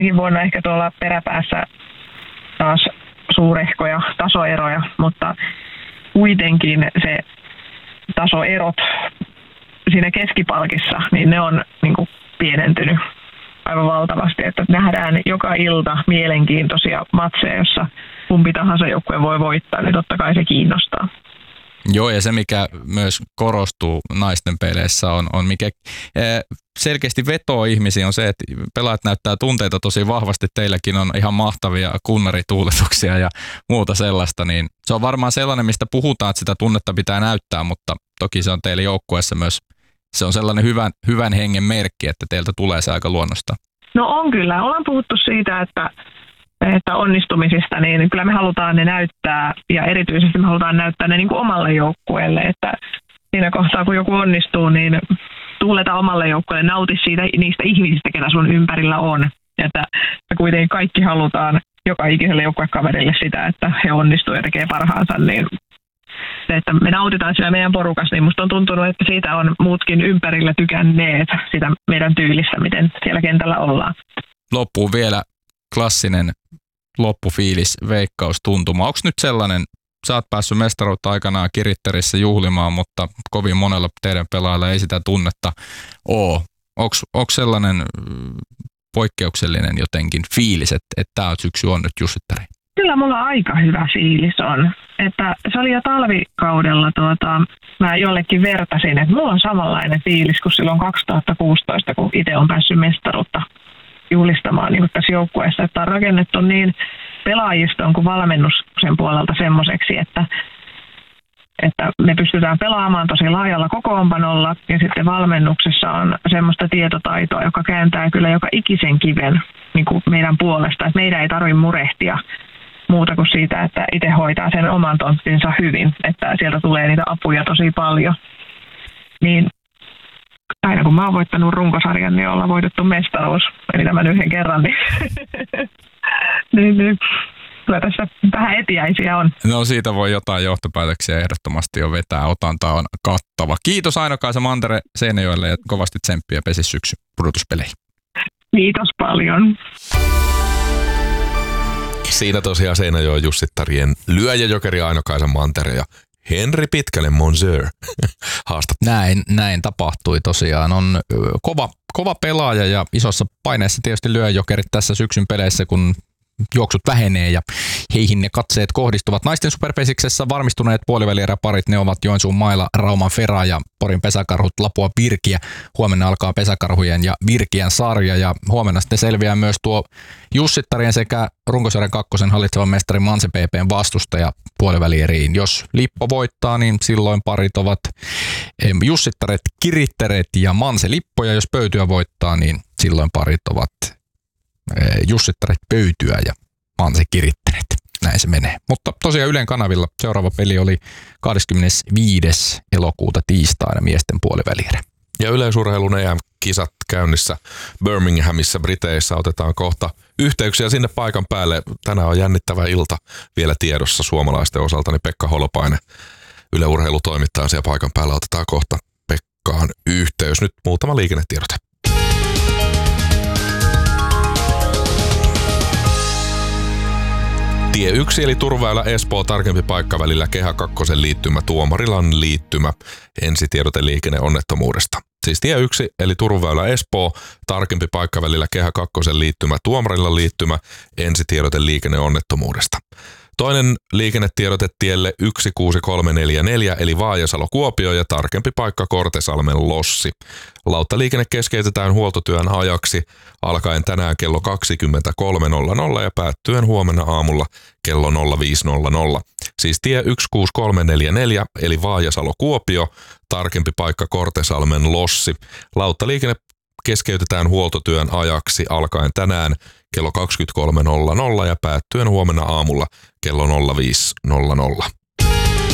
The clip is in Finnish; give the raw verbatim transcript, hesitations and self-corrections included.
Viime vuonna ehkä tuolla peräpäässä taas suurehkoja tasoeroja, mutta kuitenkin se tasoerot siinä keskipalkissa, niin ne on niin kuin pienentynyt aivan valtavasti, että nähdään joka ilta mielenkiintoisia matseja, jossa kumpi tahansa joukkue voi voittaa, niin totta kai se kiinnostaa. Joo, ja se mikä myös korostuu naisten peleissä on, on mikä selkeästi vetoo ihmisiä on se, että pelaajat näyttää tunteita tosi vahvasti. Teilläkin on ihan mahtavia kunnarituuletuksia ja muuta sellaista, niin se on varmaan sellainen, mistä puhutaan, että sitä tunnetta pitää näyttää, mutta toki se on teille joukkueessa myös, se on sellainen hyvän, hyvän hengen merkki, että teiltä tulee se aika luonnosta. No on kyllä. Ollaan puhuttu siitä, että että onnistumisista, niin kyllä me halutaan ne näyttää ja erityisesti me halutaan näyttää ne niin kuin omalle joukkueelle, että siinä kohtaa kun joku onnistuu, niin tuuleta omalle joukkueelle, nauti siitä niistä ihmisistä, ketä sun ympärillä on. Että kuitenkin kaikki halutaan joka ikiselle joukkuekaverille sitä, että he onnistuu ja tekee parhaansa, niin se, että me nautitaan siellä meidän porukassa, niin musta on tuntunut, että siitä on muutkin ympärillä tykänneet sitä meidän tyylistä, miten siellä kentällä ollaan. Loppuun vielä klassinen loppufiilis, veikkaustuntuma. Onko nyt sellainen, sä oot päässyt mestaruutta aikanaan Kiritterissä juhlimaan, mutta kovin monella teidän pelaajalla ei sitä tunnetta ole. Onko sellainen poikkeuksellinen jotenkin fiilis, että, että tämä syksy on nyt Jussittari? Kyllä mulla aika hyvä fiilis on. Että se oli jo talvikaudella, tuota, mä jollekin vertasin, että mulla on samanlainen fiilis kuin silloin kaksituhattakuusitoista, kun itse on päässyt mestaruutta juhlistamaan niin tässä joukkueessa, että on rakennettu niin pelaajiston kuin valmennuksen puolelta semmoiseksi, että, että me pystytään pelaamaan tosi laajalla kokoonpanolla ja sitten valmennuksessa on semmoista tietotaitoa, joka kääntää kyllä joka ikisen kiven niin kuin meidän puolesta, että meidän ei tarvitse murehtia muuta kuin siitä, että itse hoitaa sen oman tonttinsa hyvin, että sieltä tulee niitä apuja tosi paljon. Niin aina kun mä oon voittanut runkosarjan, niin ollaan voitettu mestaruus. Eli tämän yhden kerran, niin, niin, niin kyllä tässä vähän etiäisiä on. No siitä voi jotain johtopäätöksiä ehdottomasti jo vetää. Otanta on kattava. Kiitos Aino-Kaisa Mantere Seinäjoelle ja kovasti tsemppiä pesisyksy pudotuspeleihin. Kiitos paljon. Siinä tosiaan Seinäjoen Jussittarien lyöjäjokeri Aino-Kaisa Mantere ja Henri Pitkälle Monsieur haastat. Näin, näin tapahtui tosiaan. On kova, kova pelaaja ja isossa paineessa tietysti lyöjäjokerit tässä syksyn peleissä, kun juoksut vähenee ja heihin ne katseet kohdistuvat. Naisten superpesiksessä varmistuneet puolivälieräparit, ne ovat Joensuun Maila, Rauman Fera ja Porin Pesäkarhut, Lapua Virkiä. Huomenna alkaa Pesäkarhujen ja Virkiän sarja ja huomenna sitten selviää myös tuo Jussittarien sekä runkosarjan kakkosen hallitsevan mestari Manse P P:n vastustaja puolivälieriin. Jos Lippo voittaa, niin silloin parit ovat Jussittaret, Kiritteret ja Manse Lippo, ja jos Pöytyä voittaa, niin silloin parit ovat Jussittaret Pöytyä ja Manse Kiritteret. Näin se menee. Mutta tosiaan Ylen kanavilla seuraava peli oli kahdeskymmenesviides elokuuta tiistaina miesten puolivälierä. Ja yleisurheilun E M-kisat käynnissä Birminghamissa Briteissä. Otetaan kohta yhteyksiä sinne paikan päälle. Tänään on jännittävä ilta vielä tiedossa suomalaisten osalta, niin Pekka Holopainen, Yle Urheilutoimittaja siellä paikan päällä. Otetaan kohta Pekkaan yhteys. Nyt muutama liikennetiedote. Tie yksi eli Turväylä Espoo tarkempi paikka välillä Kehä kakkosen liittymä Tuomarilan liittymä. Ensitiedote liikenneonnettomuudesta. Siis tie yksi eli Turväylä Espoo tarkempi paikka välillä Kehä kakkosen liittymä Tuomarilan liittymä. Ensitiedote liikenneonnettomuudesta. Toinen liikennetiedote tielle yksi kuusi kolme neljä neljä eli Vaajasalo-Kuopio ja tarkempi paikka Kortesalmen Lossi. Lauttaliikenne keskeytetään huoltotyön ajaksi alkaen tänään kello kaksikymmentäkolme nolla nolla ja päättyen huomenna aamulla kello nolla viisi nolla nolla. Siis tie yksi kuusi kolme neljä neljä eli Vaajasalo-Kuopio, tarkempi paikka Kortesalmen Lossi. Lauttaliikenne keskeytetään huoltotyön ajaksi alkaen tänään kello kaksikymmentäkolme nolla nolla ja päättyen huomenna aamulla kello nolla viisi nolla nolla.